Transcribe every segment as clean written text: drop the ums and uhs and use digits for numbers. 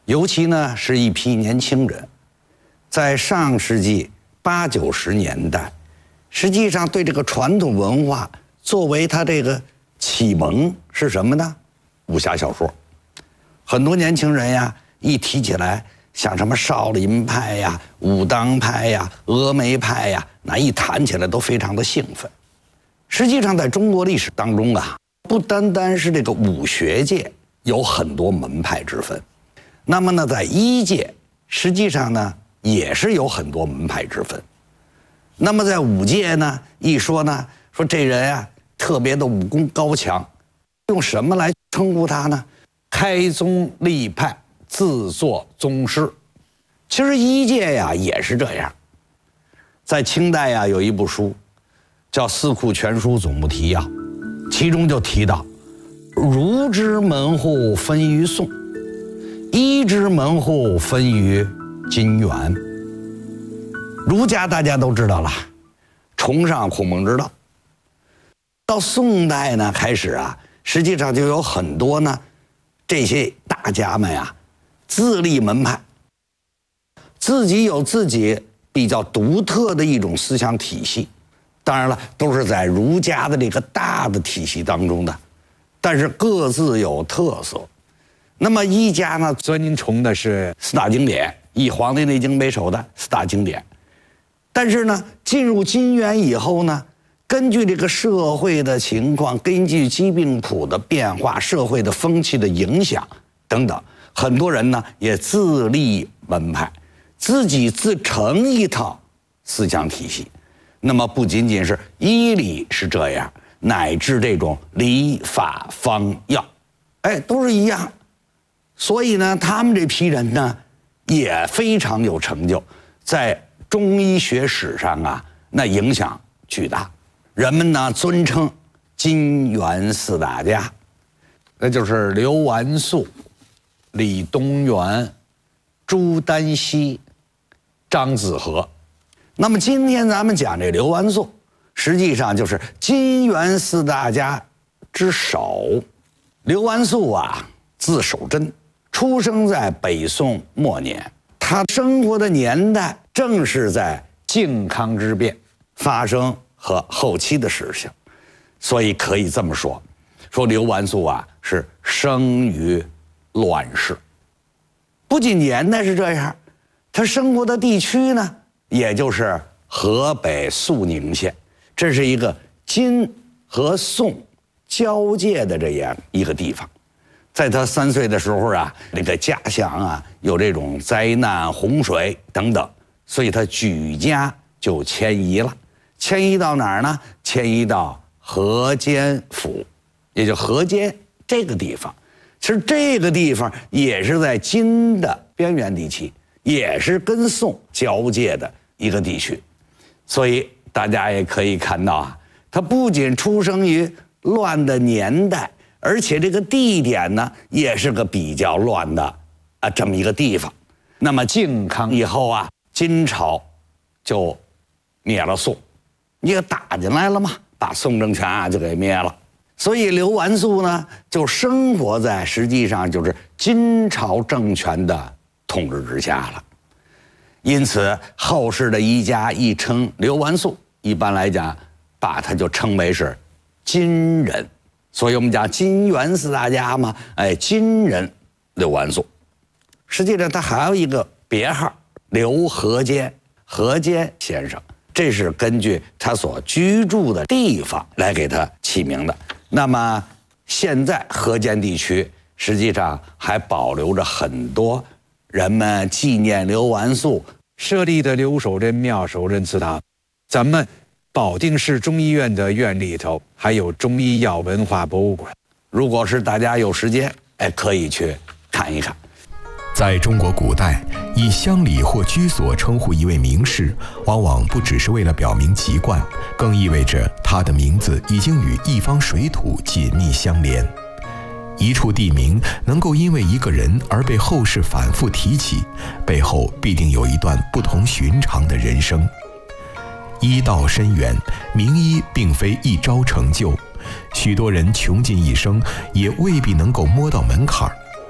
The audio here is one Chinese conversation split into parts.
尤其呢是一批年轻人，在上世纪80、90年代，实际上对这个传统文化作为他这个启蒙是什么呢？武侠小说。很多年轻人呀，一提起来，像什么少林派呀、武当派呀、峨眉派呀，那一谈起来都非常的兴奋。实际上，在中国历史当中啊，不单单是这个武学界有很多门派之分，那么呢，在医界实际上呢也是有很多门派之分。那么在武界呢，一说呢，说这人啊特别的武功高强，用什么来称呼他呢？开宗立派，自作宗师。其实医界呀也是这样。在清代呀有一部书叫《四库全书总目提要》，其中就提到，儒之门户分于宋，医之门户分于金元。儒家大家都知道了，崇尚孔孟之道。到宋代呢开始啊，实际上就有很多呢这些大家们呀自立门派，自己有自己比较独特的一种思想体系。当然了，都是在儒家的这个大的体系当中的，但是各自有特色。那么医家呢，尊崇的是四大经典，以《黄帝内经》为首的四大经典。但是呢，进入金元以后呢，根据这个社会的情况，根据疾病谱的变化，社会的风气的影响等等，很多人呢也自立门派，自己自成一套思想体系。那么不仅仅是医理是这样，乃至这种理法方药，都是一样。所以呢，他们这批人呢也非常有成就，在中医学史上啊，那影响巨大。人们呢尊称金元四大家，那就是刘完素、李东垣、朱丹溪、张子和。那么今天咱们讲这刘完素，实际上就是金元四大家之首。刘完素啊，字守贞，出生在北宋末年。他生活的年代正是在靖康之变发生和后期的事情，所以可以这么说，刘完素啊是生于乱世。不仅年代是这样，他生活的地区呢，也就是河北肃宁县，这是一个金和宋交界的这样一个地方。在他3岁的时候啊，那个家乡啊有这种灾难、洪水等等，所以他举家就迁移了。迁移到哪儿呢？迁移到河间府，也就河间这个地方。其实这个地方也是在金的边缘地区，也是跟宋交界的一个地区。所以大家也可以看到啊，他不仅出生于乱的年代，而且这个地点呢也是个比较乱的这么一个地方。那么靖康以后啊，金朝就灭了宋，你也打进来了嘛，把宋政权就给灭了。所以刘完素呢就生活在实际上就是金朝政权的统治之下了。因此后世的医家一称刘完素，一般来讲把他就称为是金人。所以我们讲金元四大家嘛，金人刘完素。实际上他还有一个别号刘河间，河间先生，这是根据他所居住的地方来给他起名的。那么现在河间地区实际上还保留着很多人们纪念刘完素设立的刘守贞庙、守贞祠堂。咱们保定市中医院的院里头还有中医药文化博物馆，如果是大家有时间，可以去看一看。 在中国古代，以乡里或居所称呼一位名士，往往不只是为了表明籍贯，更意味着他的名字已经与一方水土紧密相连。一处地名能够因为一个人而被后世反复提起，背后必定有一段不同寻常的人生。医道深远，名医并非一朝成就，许多人穷尽一生也未必能够摸到门槛儿。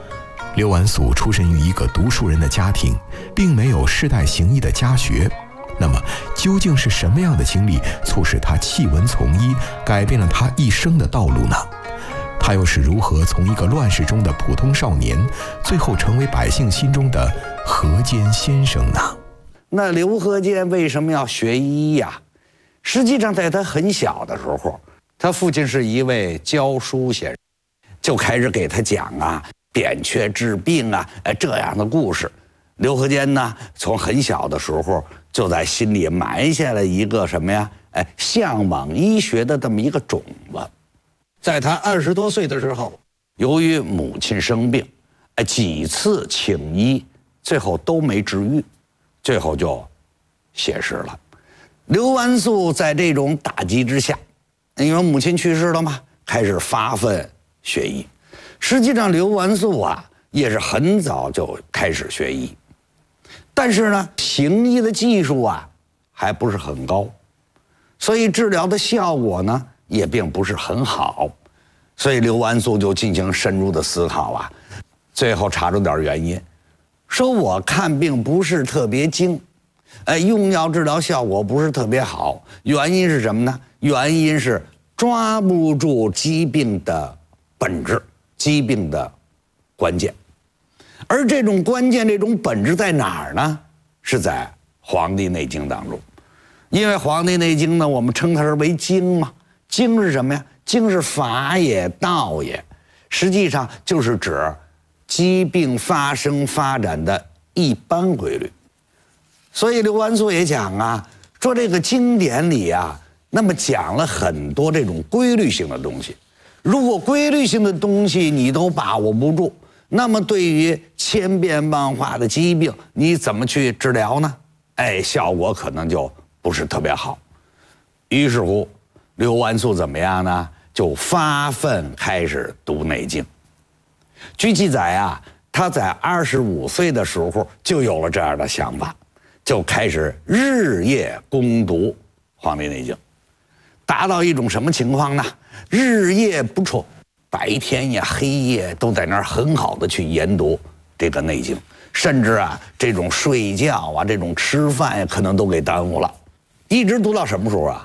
刘完素出身于一个读书人的家庭，并没有世代行医的家学。那么，究竟是什么样的经历促使他弃文从医，改变了他一生的道路呢？他又是如何从一个乱世中的普通少年，最后成为百姓心中的河间先生呢？ 那刘和间为什么要学医呀？实际上，在他很小的时候，他父亲是一位教书先生，就开始给他讲啊扁鹊治病啊这样的故事。刘和间呢，从很小的时候就在心里埋下了一个什么呀？向往医学的这么一个种子。在他20多岁的时候，由于母亲生病，几次请医，最后都没治愈，最后就谢世了。刘完素在这种打击之下，因为母亲去世了嘛，开始发奋学医。实际上，刘完素啊也是很早就开始学医。但是呢，行医的技术啊还不是很高，所以治疗的效果呢也并不是很好，所以刘完素就进行深入的思考啊，最后查出点原因，说我看病不是特别精，用药治疗效果不是特别好，原因是什么呢？原因是抓不住疾病的本质，疾病的关键。而这种关键，这种本质在哪儿呢？是在《黄帝内经》当中。因为《黄帝内经》呢，我们称它为经嘛。经是什么呀？经是法也，道也，实际上就是指疾病发生发展的一般规律。所以刘完素也讲啊，说这个经典里啊，那么讲了很多这种规律性的东西。如果规律性的东西你都把握不住，那么对于千变万化的疾病，你怎么去治疗呢？效果可能就不是特别好。于是乎，刘完素怎么样呢？就发奋开始读《内经》。据记载啊，他在25岁的时候就有了这样的想法，就开始日夜攻读《黄帝内经》，达到一种什么情况呢？日夜不辍。白天呀黑夜都在那儿很好的去研读这个《内经》，甚至啊这种睡觉啊这种吃饭呀可能都给耽误了，一直读到什么时候啊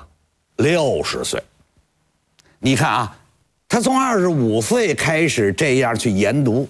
？60岁。你看啊，他从25岁开始这样去研读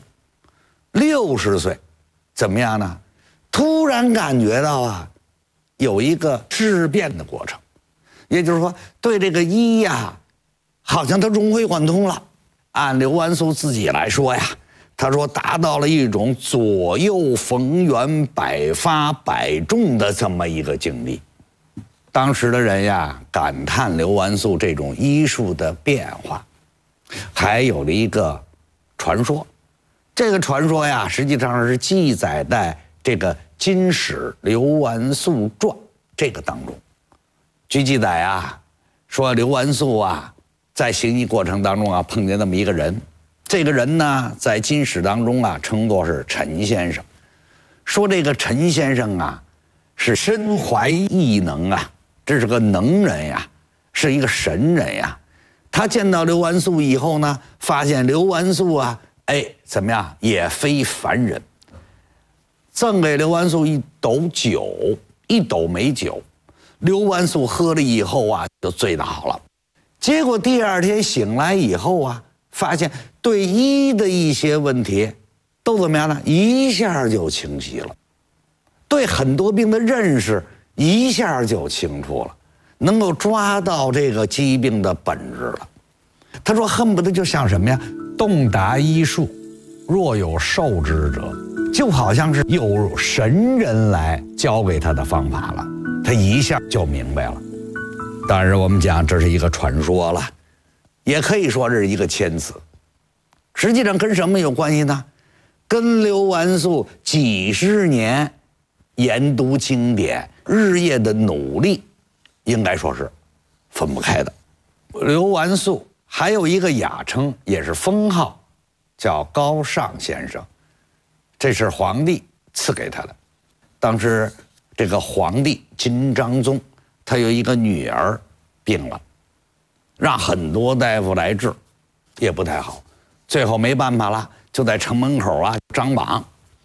，60岁怎么样呢？突然感觉到啊有一个质变的过程，也就是说对这个医呀好像他融会贯通了。按刘完素自己来说呀，他说达到了一种左右逢源、百发百中的这么一个境地。当时的人呀感叹刘完素这种医术的变化，还有了一个传说。这个传说呀实际上是记载在这个《金史刘完素传》这个当中。据记载啊，说刘完素啊在行医过程当中啊，碰见那么一个人，这个人呢，在金史当中啊，称作是陈先生。说这个陈先生啊，是身怀异能啊，这是个能人呀，是一个神人呀。他见到刘完素以后呢，发现刘完素啊，怎么样，也非凡人，赠给刘完素一斗酒，一斗美酒。刘完素喝了以后啊，就醉得好了。结果第二天醒来以后啊，发现对医的一些问题都怎么样呢？一下就清晰了，对很多病的认识一下就清楚了，能够抓到这个疾病的本质了。他说恨不得就像什么呀？洞达医术，若有受之者，就好像是有神人来教给他的方法了，他一下就明白了。当然我们讲这是一个传说了，也可以说这是一个谦词。实际上跟什么有关系呢？跟刘完素几十年研读经典日夜的努力应该说是分不开的。刘完素还有一个雅称，也是封号，叫高尚先生，这是皇帝赐给他的。当时这个皇帝金章宗他有一个女儿病了，让很多大夫来治，也不太好，最后没办法了， 就在城门口啊张榜，